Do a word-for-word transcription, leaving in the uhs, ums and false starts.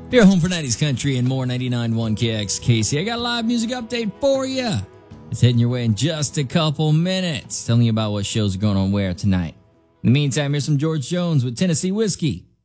You're home for nineties country and more. Ninety-nine point one K X K C. I got a live music update for you. It's heading your way in just a couple minutes, telling you about what shows are going on where tonight. In the meantime, here's some George Jones with Tennessee Whiskey.